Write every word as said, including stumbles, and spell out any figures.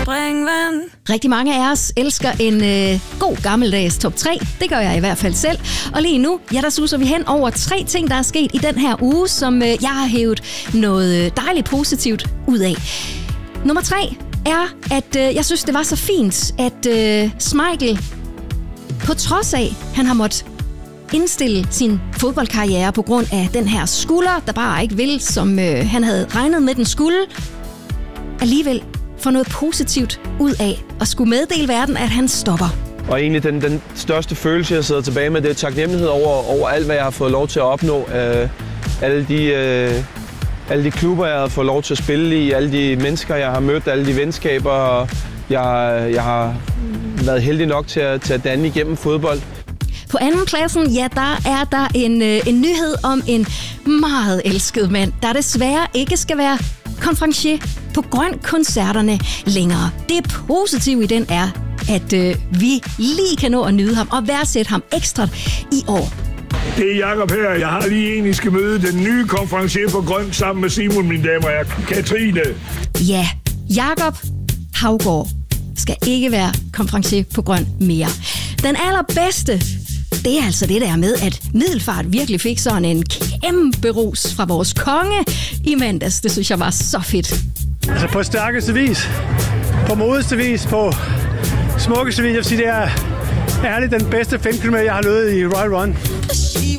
springvand. Rigtig mange af os elsker en øh, god gammeldags top tre. Det gør jeg i hvert fald selv. Og lige nu, ja, der suser vi hen over tre ting, der er sket i den her uge, som øh, jeg har hævet noget dejligt positivt ud af. Nummer tre er, at øh, jeg synes, det var så fint, at øh, Schmeichel, på trods af, han har måttet indstille sin fodboldkarriere på grund af den her skulder, der bare ikke vil, som øh, han havde regnet med, den skulle, alligevel få noget positivt ud af at skulle meddele verden, at han stopper. Og egentlig den, den største følelse, jeg sidder tilbage med, det er taknemmelighed over, over alt, hvad jeg har fået lov til at opnå. Uh, alle, de, uh, alle de klubber, jeg har fået lov til at spille i, alle de mennesker, jeg har mødt, alle de venskaber, jeg, jeg har været heldig nok til at, til at danne igennem fodbold. På anden pladsen, ja, der er der en, øh, en nyhed om en meget elsket mand, der desværre ikke skal være konferencier på Grøn-koncerterne længere. Det positive i den er, at øh, vi lige kan nå at nyde ham og værdsætte ham ekstra i år. Det er Jakob her. Jeg har lige en, I skal møde den nye konferencier på Grøn sammen med Simon, mine damer og Katrine. Ja, Jakob Haugaard skal ikke være konferencier på Grøn mere. Den allerbedste, det er altså det der med, at Middelfart virkelig fik sådan en kæmpe ros fra vores konge i mandags. Det synes jeg var så fedt. Altså på stærkeste vis, på modeste vis, på smukkeste vis. Jeg vil sige, det er ærligt den bedste fem kilometer, jeg har løbet i Royal Run.